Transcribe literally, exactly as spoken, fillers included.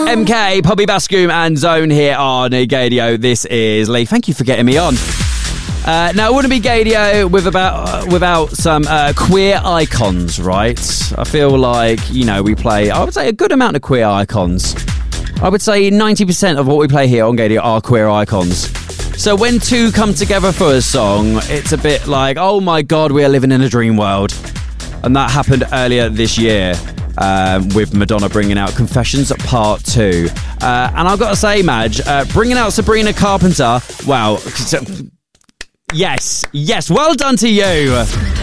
M K, Poppy Bascom and Zone here on Gadio. This is Lee. Thank you for getting me on. Uh, now, it wouldn't be Gadio with about, uh, without some uh, queer icons, right? I feel like, you know, we play, I would say, a good amount of queer icons. I would say ninety percent of what we play here on Gadio are queer icons. So when two come together for a song, it's a bit like, oh my God, we are living in a dream world. And that happened earlier this year. Um, with Madonna bringing out Confessions Part two. Uh, and I've got to say, Madge, uh, bringing out Sabrina Carpenter, wow. Yes, yes, well done to you.